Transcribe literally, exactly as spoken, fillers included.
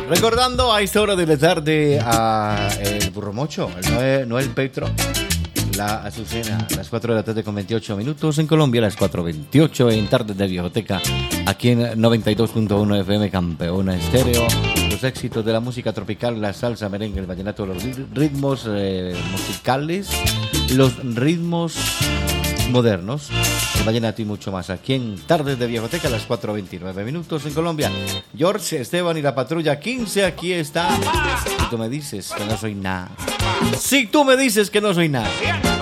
Recordando a esta hora de la tarde a el Burro Mocho, el Noel, Noel Petro, la Azucena, las cuatro de la tarde con veintiocho minutos, en Colombia las cuatro veintiocho en Tardes de Viejoteca, aquí en noventa y dos punto uno F M Campeona Estéreo. Los éxitos de la música tropical, la salsa, merengue, el vallenato, los ritmos eh, musicales, los ritmos modernos, el vallenato y mucho más. Aquí en Tardes de Viejoteca, a las cuatro veintinueve minutos en Colombia. George, Esteban y la Patrulla quince, aquí está. Si tú me dices que no soy nada. Si tú me dices que no soy nada.